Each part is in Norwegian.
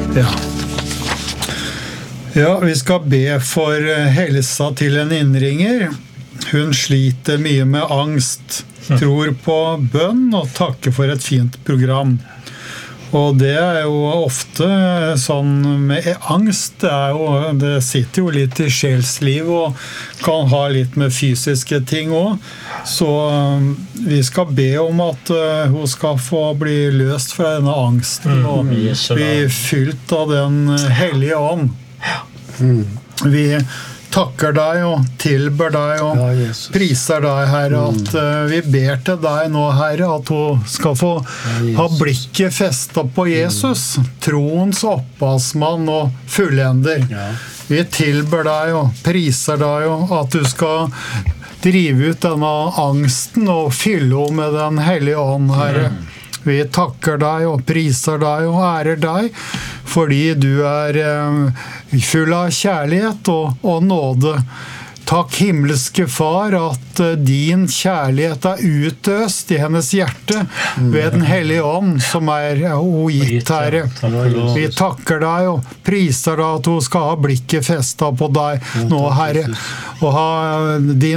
Ja. Ja, vi skal be for helsa til en innringer. Hun sliter mye med angst, tror på bønn og takker for et fint program. Og det jo ofte sånn med angst, det sitter jo litt i sjelsliv og kan ha litt med fysiske ting også. Så vi skal be om at hun skal få bli løst fra denne angsten og bli fylt av den hellige ånd. Vi takker deg og tilber deg og priser deg, Herre, at vi ber til deg nå, Herre, at hun skal få ha blikket festet på Jesus, troens opphavsmann og fullender. Vi tilber deg og priser deg og at du skal drive ut denne angsten og fylle henne med den hellige ånd, Herre. Vi takker deg og priser deg og ærer deg, fordi du full av kjærlighet og nåde. Takk, himmelske Far, at din kjærlighet utøst i hennes hjerte ved den hellige ånd som hun gitt, Herre. Vi takker deg og priser deg at hun skal ha blikket festet på deg nå, Herre, og ha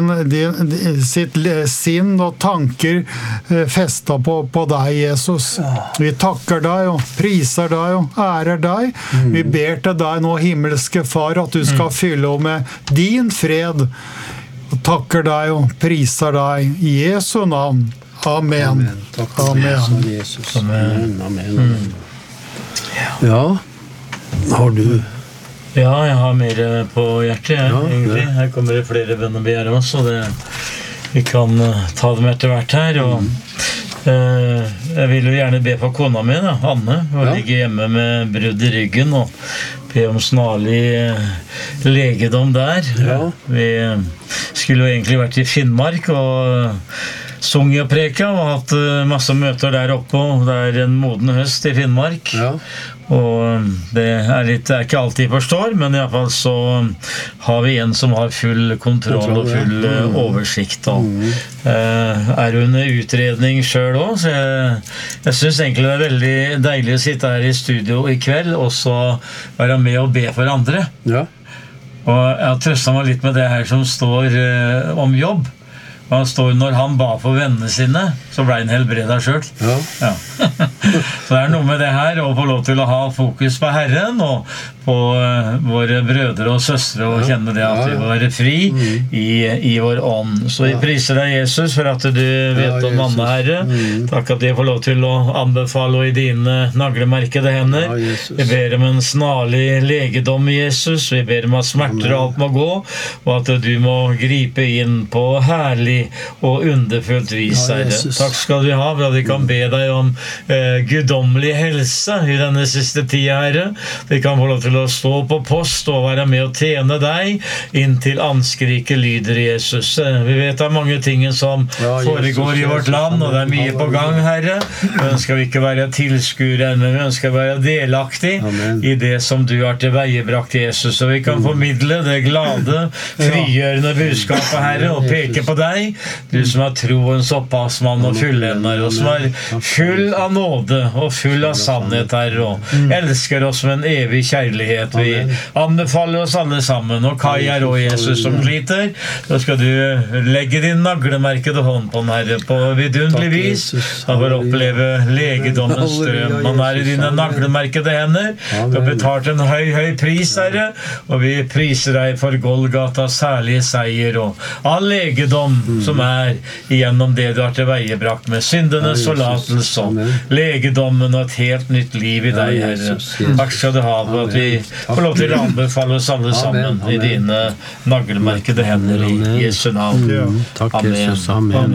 sitt sinn og tanker festet på deg, Jesus. Vi takker deg og priser deg og ærer deg. Vi ber til deg nå, himmelske Far, at du skal fylle henne med din fred, og takker deg og priser deg i Jesu navn. Amen. Takk for Jesus. Amen. Ja, har du? Ja, jeg har mer på hjertet, egentlig. Her kommer det flere bønnebegjær også, vi kan ta dem etter hvert her, og jeg vil jo gjerne be for kona mi, Anne, og ligge hjemme med brudd i ryggen, og be om snarlig legedom der. Vi skulle jo egentlig vært i Finnmark og sunget og preka og hatt masse møter der oppe, og det en moden høst i Finnmark. Og det ikke alltid jeg forstår, men i hvert fall så har vi en som har full kontroll og full oversikt. Under utredning selv også, så jeg synes egentlig det veldig deilig å sitte her i studio i kveld, og så være med og be for andre. Og jeg har trøstet meg litt med det her som står om jobb. Og han står, når han ba for vennene sine, så ble han helbredet selv. Så det noe med det her, å få lov til å ha fokus på Herren, og på våre brødre og søstre, og kjenne det at vi må være fri i vår ånd. Så vi priser deg, Jesus, for at du vet om Anne, Herre. Takk at jeg får lov til å anbefale i dine naglemerkede hender. Vi ber om en snarlig legedom, Jesus. Vi ber om at smerter og alt må gå, og at du må gripe inn på herlig og underfullt vis, Herre. Takk skal du ha, for at vi kan be deg om guddommelig helse i denne siste tida, Herre. Vi kan få lov til å stå på post og være med og tjene deg inntil anskrike lyder, Jesus. Vi vet det mange ting som foregår i vårt land, og det mye på gang, Herre. Vi ønsker ikke være tilskuere, men vi ønsker være delaktig i det som du har tilveiebrakt, Jesus. Så vi kan formidle det glade, frigjørende budskapet, Herre, og peke på deg, du som troens opphavsmann og fullender, og som full av nåde og full av sannhet, Herre, og elsker oss med en evig kjærlighet. Vi anbefaler oss alle sammen, og Kai også Jesus som sliter. Da skal du legge din naglemerkede hånd på den, Herre, på vidunderlig vis. Han får oppleve legedommens strøm. Han i dine naglemerkede hender. Du har betalt en høy pris, Herre, og vi priser deg for Golgatas særlige seier, og all legedom som igjennom det du har tilveiebrakt med syndenes forlatelse og legedommen og et helt nytt liv i deg, Herre. Takk skal du ha for at vi får lov til å anbefale oss alle sammen i dine nagelmerkede hender i Jesu navn. Takk, Jesus. Amen.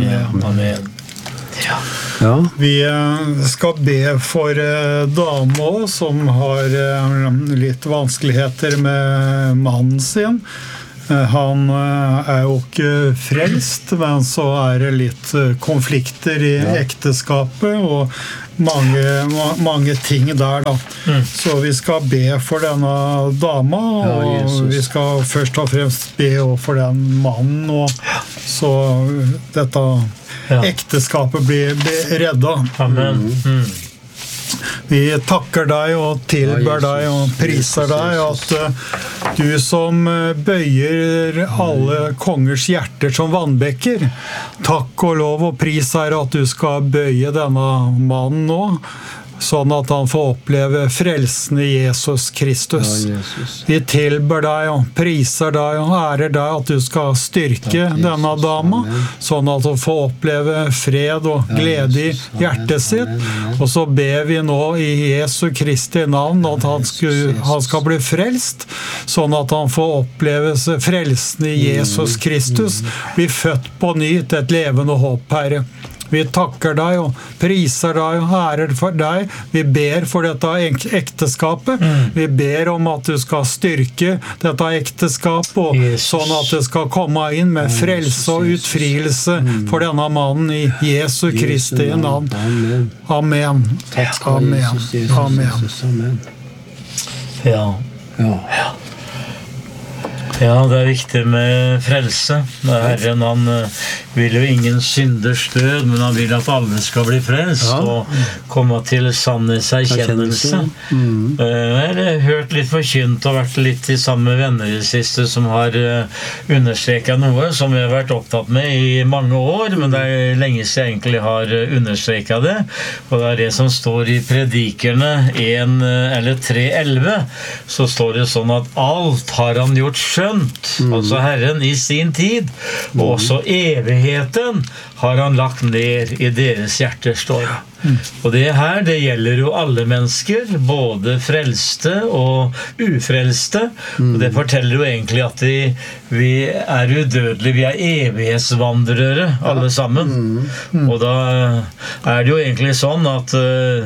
Vi skal be for dame som har litt vanskeligheter med mannen sin. Han jo ikke frelst, men så det litt konflikter i ekteskapet og mange ting der da. Så vi skal be for denne dama, og vi skal først og fremst be for den mannen, og så dette ekteskapet blir reddet. Amen. Vi takker deg og tilber deg og priser deg at du som bøyer alle kongers hjerter som vannbekker. Takk og lov og pris Herre at du skal bøye denne mannen nå, sånn at han får oppleve frelsen i Jesus Kristus. Vi tilber deg og priser deg og ærer deg at du skal styrke denne dama, sånn at hun får oppleve fred og glede i hjertet sitt. Og så ber vi nå i Jesu Kristi navn at han skal bli frelst, sånn at han får oppleve frelsen i Jesus Kristus, bli født på nytt, et levende håp, Herre. Vi takker deg og priser deg og ærer for deg. Vi ber for dette ekteskapet. Vi ber om at du skal styrke dette ekteskapet, og sånn at det skal komme inn med frelse og utfrielse for denne mannen i Jesu Kristi navn. Amen. Amen. Amen. Ja. Ja, det viktig med frelse. Herren, han vil jo ingen synders død, men han vil at alle skal bli frelst og komme til sannhetserkjennelse. Jeg har hørt litt forkynt og vært litt i sammen med venner i det siste som har understreket noe som vi har vært opptatt med i mange år, men det er lenge siden jeg egentlig har understreket det. Og det er det som står i Predikerne 1 eller 3:11, så står det sånn at alt har han gjort skjønt, altså Herren i sin tid, og også evigheten har han lagt ned i deres hjerter, står det. Og det her, det gjelder jo alle mennesker, både frelste og ufrelste, og det forteller jo egentlig at vi er udødelige, vi er evighetsvandrere alle sammen. Og da er det jo egentlig sånn at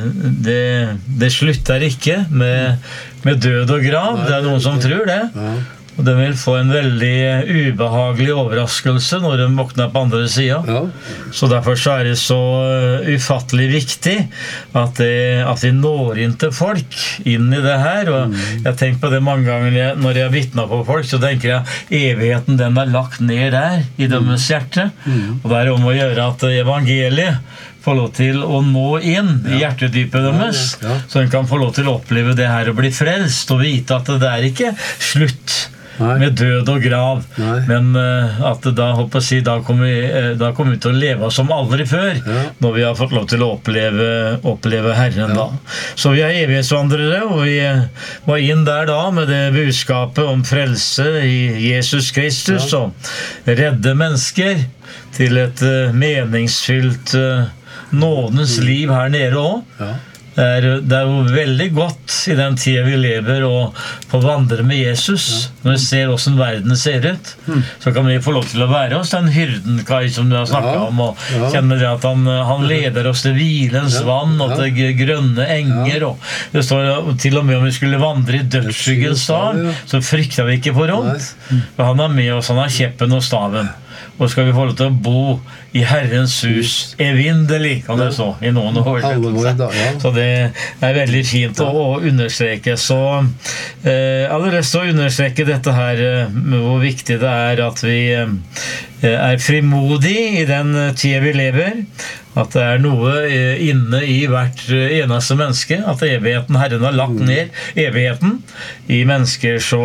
det slutter ikke med død og grav, det er noen som tror det. Og de vil få en veldig ubehagelig overraskelse når de våkner på andre siden. Så derfor så er det så ufattelig viktig at vi når inn til folk, inn i det her. Og jeg tenker på det mange ganger når jeg vittner på folk, så tenker jeg evigheten den er lagt ned der i deres hjerte. Og det er om å gjøre at evangeliet få lov til å nå inn i hjertedypet deres, så en kan få lov til å oppleve det her og bli frelst og vite at det er ikke slutt med død og grav, men at da kommer vi til å leve som aldri før, når vi har fått lov til å oppleve Herren da. Så vi er evighetsvandrere, og vi var inn der da med det budskapet om frelse i Jesus Kristus, og redde mennesker til et meningsfylt nådens liv her nede også. Det er jo veldig godt i den tiden vi lever og på vandre med Jesus. Når vi ser hvordan verden ser ut, så kan vi få lov til å være hos den hyrden, Kai, som du har snakket om, og kjenne det at han leder oss til hvilens vann og til grønne enger. Og det står til og med om vi skulle vandre i dødsskyggens dal, så frykter vi ikke for ondt. For han er med oss, han har kjeppen og staven. Og skal vi få lov til å bo i Herrens hus evinnelig, kan det stå i noen oversettelser. Så det er veldig fint å understreke. Så jeg hadde lyst til å understreke dette her, hvor viktig det er at vi er frimodige i den tiden vi lever, at det er noe inne i hvert eneste menneske, at evigheten, Herren har lagt ned evigheten i mennesker, så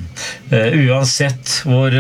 uansett hvor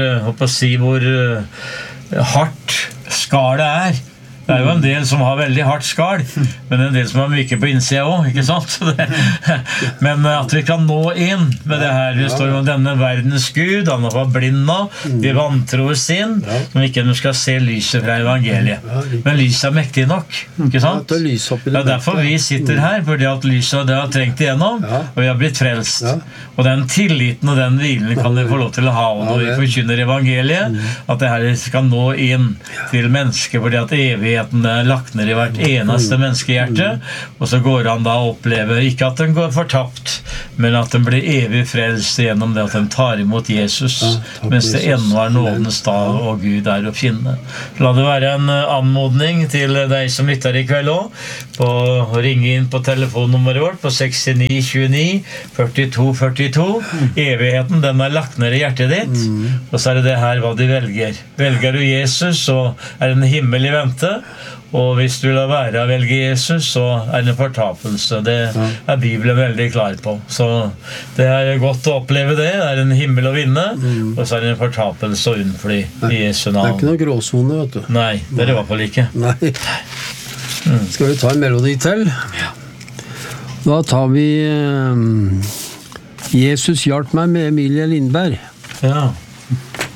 hardt skalet er. Det er jo en del som har veldig hardt skal, men en del som har myke på innsida også, ikke sant? Men at vi kan nå inn med det her, det står jo om denne verdens Gud, han var blinda, de vantro sin, som ikke de skal se lyset fra evangeliet. Men lyset er mektig nok, ikke sant? Det er derfor vi sitter her, fordi at lyset det har trengt igjennom, og vi har blitt frelst. Og den tilliten og den hvilen kan vi få lov til å ha når vi forkynner evangeliet, at det her skal nå inn til mennesker, fordi at evigheten er lagt ned i hvert eneste menneskehjerte, og så går han da å oppleve, ikke at den går fortapt, men at den blir evig frelst gjennom det at den tar imot Jesus, mens det ennå er nådens dag, og Gud er å finne. La det være en anmodning til deg som lytter i kveld også, på å ringe inn på telefonnummeret vårt på 6929 42 42. Evigheten, den er lagt ned i hjertet ditt, og så er det her hva du velger. Velger du Jesus, så er det en himmel i vente, Og hvis du lar være å velge Jesus, så det en fortapelse. Det Bibelen veldig klar på. Så det godt å oppleve det. Det en himmel å vinne, og så det en fortapelse å unnfly i Jesu navn. Det ikke noe gråzone, vet du. Nei, det i hvert fall ikke. Nei. Skal vi ta en melodi til? Ja. Da tar vi Jesus hjalp meg med Emilie Lindberg. Ja.